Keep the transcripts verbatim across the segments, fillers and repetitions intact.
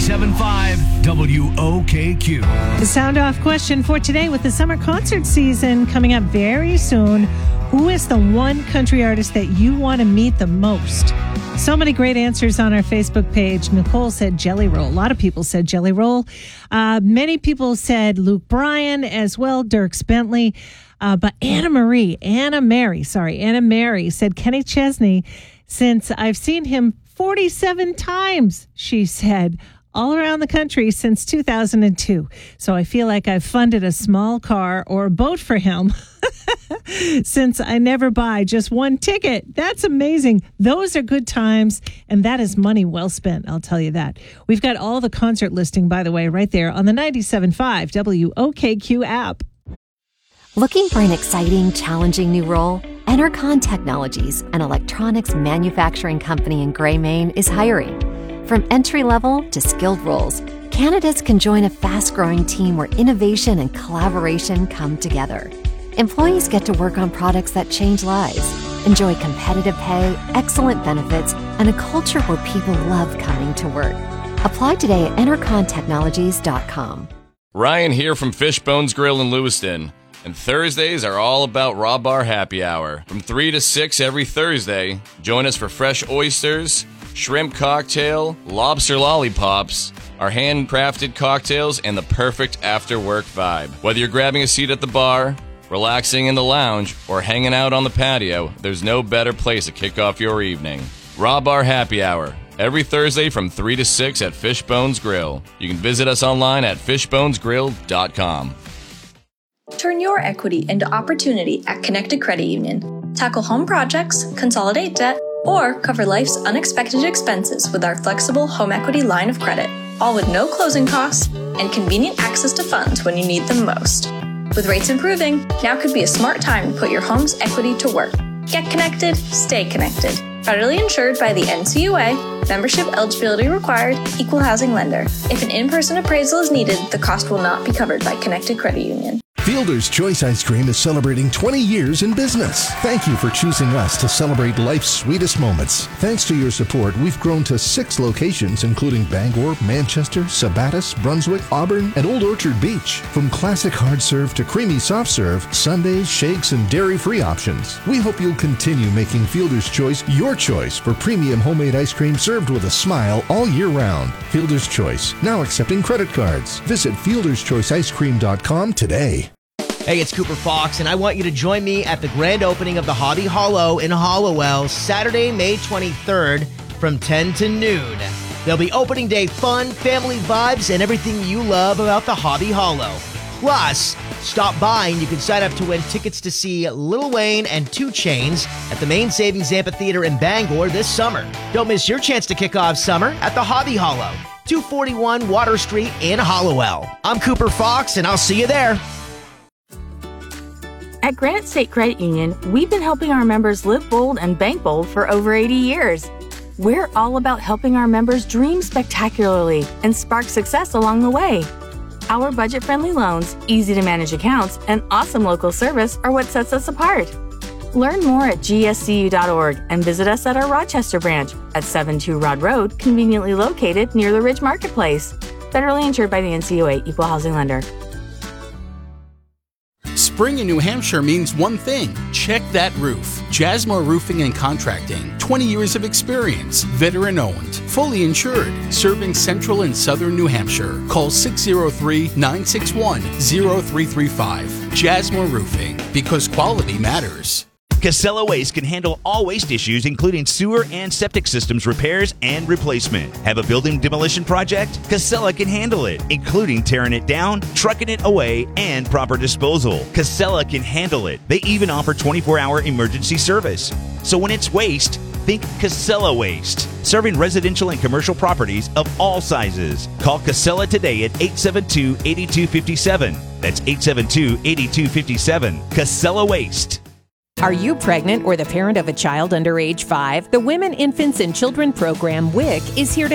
ninety-seven point five W O K Q. The sound off question for today: with the summer concert season coming up very soon, who is the one country artist that you want to meet the most? So many great answers on our Facebook page. Nicole said Jelly Roll. A lot of people said Jelly Roll. Uh, many people said Luke Bryan as well, Dierks Bentley. Uh, but Anna Marie, Anna Mary, sorry, Anna Mary said Kenny Chesney, since I've seen him forty-seven times, she said, all around the country since two thousand two. So I feel like I've funded a small car or a boat for him since I never buy just one ticket. That's amazing. Those are good times, and that is money well spent, I'll tell you that. We've got all the concert listing, by the way, right there on the ninety-seven point five W O K Q app. Looking for an exciting, challenging new role? Enercon Technologies, an electronics manufacturing company in Gray, Maine, is hiring. From entry-level to skilled roles, candidates can join a fast-growing team where innovation and collaboration come together. Employees get to work on products that change lives, enjoy competitive pay, excellent benefits, and a culture where people love coming to work. Apply today at enercon technologies dot com. Ryan here from Fishbones Grill in Lewiston. And Thursdays are all about Raw Bar Happy Hour. From three to six every Thursday, join us for fresh oysters, shrimp cocktail, lobster lollipops, our handcrafted cocktails, and the perfect after-work vibe. Whether you're grabbing a seat at the bar, relaxing in the lounge, or hanging out on the patio, there's no better place to kick off your evening. Raw Bar Happy Hour, every Thursday from three to six at Fishbones Grill. You can visit us online at fishbones grill dot com. Turn your equity into opportunity at Connected Credit Union. Tackle home projects, consolidate debt, or cover life's unexpected expenses with our flexible home equity line of credit, all with no closing costs and convenient access to funds when you need them most. With rates improving, now could be a smart time to put your home's equity to work. Get connected, stay connected. Federally insured by the N C U A, membership eligibility required, equal housing lender. If an in-person appraisal is needed, the cost will not be covered by Connected Credit Union. Fielder's Choice Ice Cream is celebrating twenty years in business. Thank you for choosing us to celebrate life's sweetest moments. Thanks to your support, we've grown to six locations, including Bangor, Manchester, Sabattus, Brunswick, Auburn, and Old Orchard Beach. From classic hard serve to creamy soft serve, sundaes, shakes, and dairy-free options. We hope you'll continue making Fielder's Choice your choice for premium homemade ice cream served with a smile all year round. Fielder's Choice, now accepting credit cards. Visit fielder's choice ice cream dot com today. Hey, it's Cooper Fox, and I want you to join me at the grand opening of the Hobby Hollow in Hollowell, Saturday, May twenty-third, from ten to noon. There'll be opening day fun, family vibes, and everything you love about the Hobby Hollow. Plus, stop by and you can sign up to win tickets to see Lil Wayne and two Chainz at the Main Savings Amphitheater in Bangor this summer. Don't miss your chance to kick off summer at the Hobby Hollow, two forty-one Water Street in Hollowell. I'm Cooper Fox, and I'll see you there. At Granite State Credit Union, we've been helping our members live bold and bank bold for over eighty years. We're all about helping our members dream spectacularly and spark success along the way. Our budget-friendly loans, easy-to-manage accounts, and awesome local service are what sets us apart. Learn more at G S C U dot org and visit us at our Rochester branch at seventy-two Rod Road, conveniently located near the Ridge Marketplace. Federally insured by the N C U A, Equal Housing Lender. Spring in New Hampshire means one thing. Check that roof. Jasmine Roofing and Contracting. twenty years of experience. Veteran owned. Fully insured. Serving central and southern New Hampshire. Call six oh three, nine six one, oh three three five. Jasmine Roofing. Because quality matters. Casella Waste can handle all waste issues, including sewer and septic systems repairs and replacement. Have a building demolition project? Casella can handle it, including tearing it down, trucking it away, and proper disposal. Casella can handle it. They even offer twenty-four hour emergency service. So when it's waste, think Casella Waste. Serving residential and commercial properties of all sizes. Call Casella today at eight seven two, eight two five seven. That's eight seven two, eight two five seven. Casella Waste. Are you pregnant or the parent of a child under age five? The Women, Infants, and Children program, W I C, is here to help your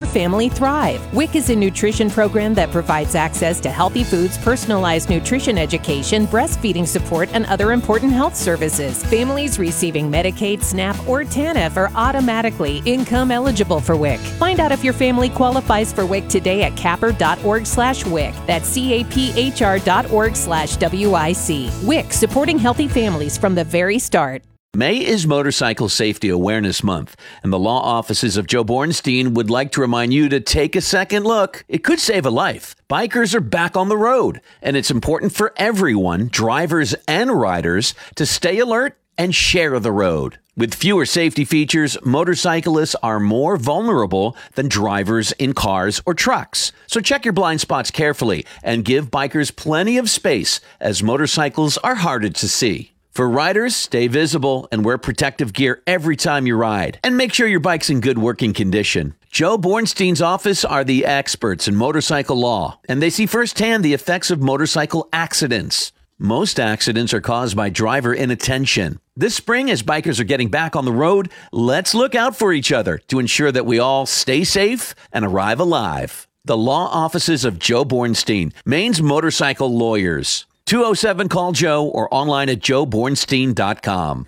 family thrive. W I C is a nutrition program that provides access to healthy foods, personalized nutrition education, breastfeeding support, and other important health services. Families receiving Medicaid, SNAP, or TANF are automatically income eligible for W I C. Find out if your family qualifies for W I C today at capper.org slash WIC. That's C-A-P-H-R dot org slash W-I-C. W I C, supporting healthy families from the very start. May is Motorcycle Safety Awareness Month, and the law offices of Joe Bornstein would like to remind you to take a second look. It could save a life. Bikers are back on the road, and it's important for everyone, drivers and riders, to stay alert and share the road. With fewer safety features, motorcyclists are more vulnerable than drivers in cars or trucks. So check your blind spots carefully and give bikers plenty of space, as motorcycles are harder to see. For riders, stay visible and wear protective gear every time you ride. And make sure your bike's in good working condition. Joe Bornstein's office are the experts in motorcycle law, and they see firsthand the effects of motorcycle accidents. Most accidents are caused by driver inattention. This spring, as bikers are getting back on the road, let's look out for each other to ensure that we all stay safe and arrive alive. The law offices of Joe Bornstein, Maine's motorcycle lawyers. two oh seven call Joe or online at joe bornstein dot com.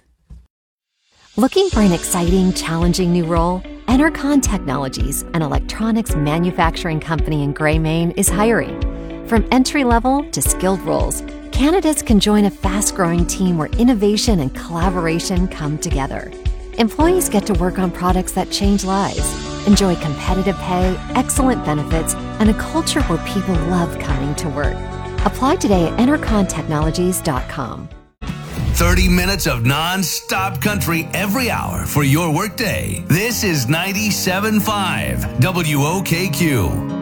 Looking for an exciting, challenging new role? Enercon Technologies, an electronics manufacturing company in Gray, Maine, is hiring. From entry-level to skilled roles, candidates can join a fast-growing team where innovation and collaboration come together. Employees get to work on products that change lives, enjoy competitive pay, excellent benefits, and a culture where people love coming to work. Apply today at enercon technologies dot com. thirty minutes of non-stop country every hour for your workday. This is ninety-seven point five W O K Q.